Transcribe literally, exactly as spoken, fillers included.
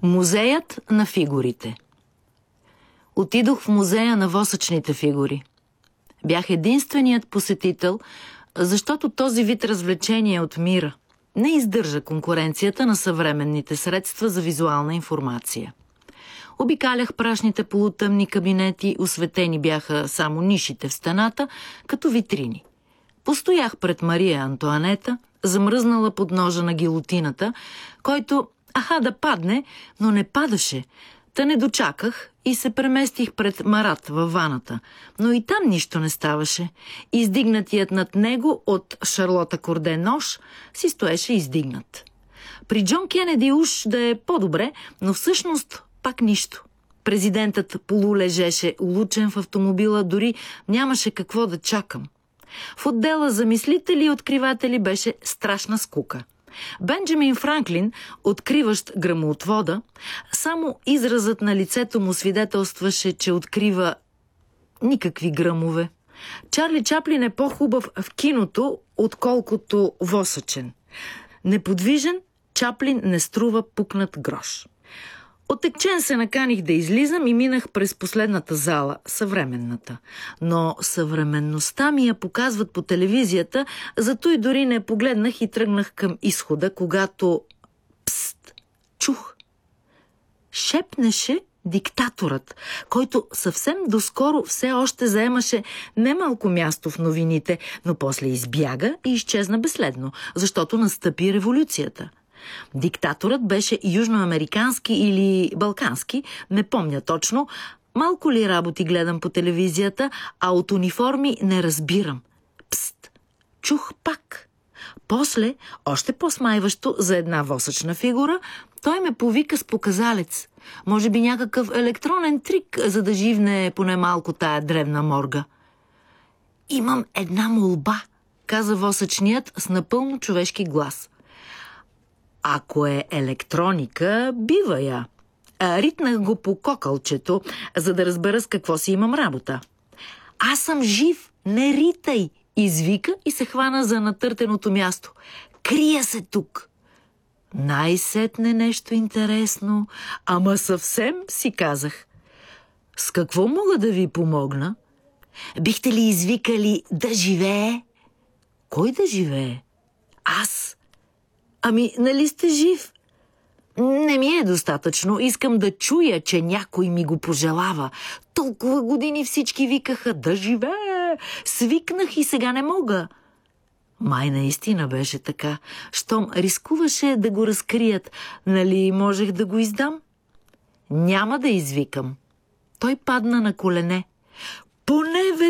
Музеят на фигурите. Отидох в музея на восъчните фигури. Бях единственият посетител, защото този вид развлечение от мира не издържа конкуренцията на съвременните средства за визуална информация. Обикалях прашните полутъмни кабинети, осветени бяха само нишите в стената, като витрини. Постоях пред Мария Антоанета, замръзнала под ножа на гилотината, който, аха да падне, но не падаше. Та не дочаках и се преместих пред Марат във ваната, но и там нищо не ставаше. Издигнатият над него от Шарлота Корде нож си стоеше издигнат. При Джон Кенеди уж да е по-добре, но всъщност пак нищо. Президентът полулежеше улучен в автомобила, дори нямаше какво да чакам. В отдела за мислители и откриватели беше страшна скука. Бенджамин Франклин, откриващ гръмоотвода, само изразът на лицето му свидетелстваше, че открива никакви гръмове. Чарли Чаплин е по-хубав в киното, отколкото восъчен. Неподвижен, Чаплин не струва пукнат грош. Отекчен се наканих да излизам и минах през последната зала, съвременната. Но съвременността ми я показват по телевизията, зато и дори не погледнах и тръгнах към изхода, когато... Пст! Чух! Шепнеше диктаторът, който съвсем доскоро все още заемаше немалко място в новините, но после избяга и изчезна безследно, защото настъпи революцията. Диктаторът беше южноамерикански или балкански, не помня точно. Малко ли работи гледам по телевизията, а от униформи не разбирам. Пст! Чух пак. После, още по-смайващо за една восъчна фигура, той ме повика с показалец. Може би някакъв електронен трик, за да живне поне малко тая древна морга. Имам една молба, каза восъчният с напълно човешки глас. Ако е електроника, бива я. А, ритнах го по кокълчето, за да разбера с какво си имам работа. Аз съм жив, не ритай, извика и се хвана за натъртеното място. Крия се тук. Най-сетне нещо интересно, ама съвсем си казах. С какво мога да ви помогна? Бихте ли извикали да живее? Кой да живее? Аз. Ами, нали сте жив? Не ми е достатъчно. Искам да чуя, че някой ми го пожелава. Толкова години всички викаха да живее. Свикнах и сега не мога. Май наистина беше така. Щом рискуваше да го разкрият, нали можех да го издам? Няма да извикам. Той падна на колене.